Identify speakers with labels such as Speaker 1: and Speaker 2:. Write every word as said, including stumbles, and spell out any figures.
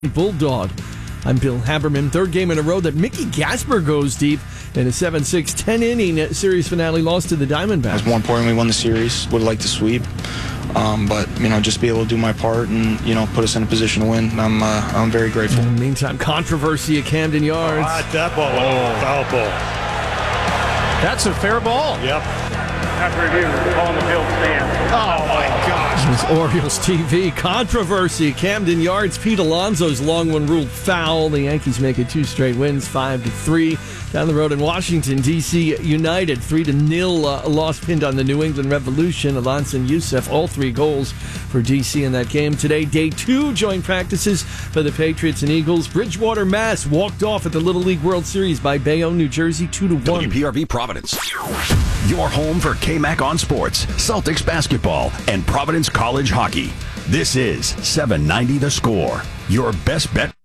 Speaker 1: Bulldog. I'm Bill Haberman. Third game in a row that Mickey Gasper goes deep in a seven six, ten-inning series finale loss to the Diamondbacks.
Speaker 2: More importantly, we won the series. Would have liked to sweep. Um, but, you know, just be able to do my part and, you know, put us in a position to win. I'm uh, I'm very grateful.
Speaker 1: In the meantime, controversy at Camden Yards.
Speaker 3: Oh, that ball was a foul ball.
Speaker 4: That's a fair ball.
Speaker 3: Yep.
Speaker 5: After review, call the field stand.
Speaker 4: Oh, my gosh.
Speaker 1: This Orioles T V controversy. Camden Yards. Pete Alonso's long one ruled foul. The Yankees make it two straight wins, five to three. Down the road in Washington, D C United, three to nil uh, loss pinned on the New England Revolution. Alonso and Youssef, all three goals for D C in that game. Today, day two joint practices for the Patriots and Eagles. Bridgewater, Mass walked off at the Little League World Series by Bayonne, New Jersey, two to one.
Speaker 6: W P R V Providence. Your home for K-Mac on Sports, Celtics basketball, and Providence College hockey. This is seven ninety The Score. Your best bet.